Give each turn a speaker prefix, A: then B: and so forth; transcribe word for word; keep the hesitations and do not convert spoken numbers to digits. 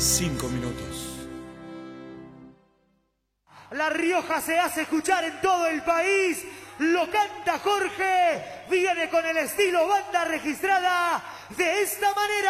A: cinco minutos.
B: La Rioja se hace escuchar en todo el país. Lo canta Jorge. Viene con el estilo banda registrada de esta manera.